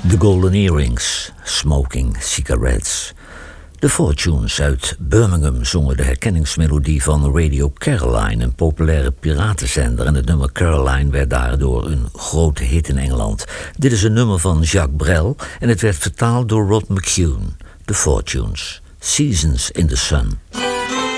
The Golden Earrings, Smoking Cigarettes. De Fortunes uit Birmingham zongen de herkenningsmelodie van Radio Caroline, een populaire piratenzender. En het nummer Caroline werd daardoor een grote hit in Engeland. Dit is een nummer van Jacques Brel en het werd vertaald door Rod McCune. The Fortunes, Seasons in the Sun.